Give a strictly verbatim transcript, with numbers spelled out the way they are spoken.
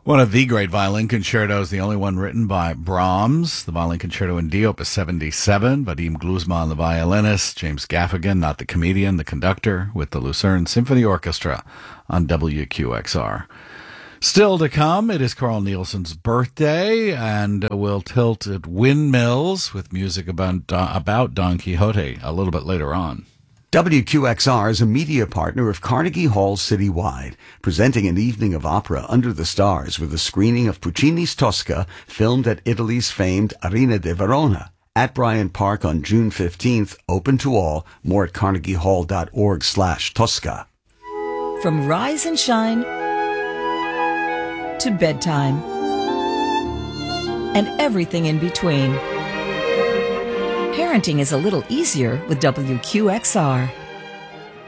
One of the great violin concertos, the only one written by Brahms, the Violin Concerto in D, Opus seventy-seven, Vadim Gluzman, the violinist, James Gaffigan, not the comedian, the conductor, with the Lucerne Symphony Orchestra on W Q X R. Still to come, it is Carl Nielsen's birthday, and we'll tilt at windmills with music about, about Don Quixote a little bit later on. W Q X R is a media partner of Carnegie Hall Citywide, presenting an evening of opera under the stars with a screening of Puccini's Tosca, filmed at Italy's famed Arena de Verona, at Bryant Park on June fifteenth, open to all. More at carnegiehall.org slash Tosca. From rise and shine to bedtime and everything in between, parenting is a little easier with W Q X R.